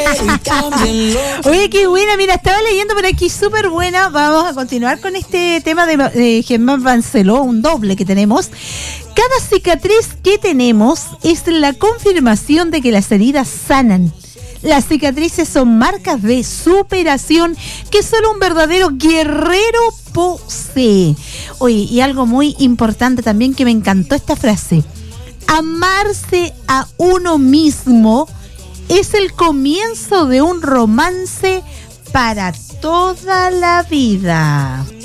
Oye, qué buena, mira, estaba leyendo por aquí, súper buena. Vamos a continuar con este tema de Germán Barceló, un doble que tenemos. Cada cicatriz que tenemos es la confirmación de que las heridas sanan. Las cicatrices son marcas de superación que solo un verdadero guerrero posee. Oye, y algo muy importante también que me encantó esta frase. Amarse a uno mismo es el comienzo de un romance para toda la vida.